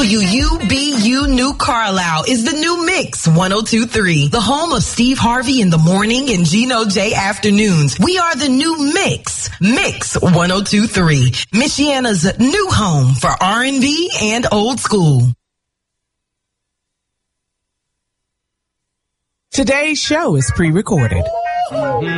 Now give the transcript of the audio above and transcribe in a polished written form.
WUBU New Carlisle is the new Mix 102.3, the home of Steve Harvey in the morning and Gino J afternoons. We are the new Mix 102.3, Michiana's new home for R&B and old school. Today's show is pre-recorded.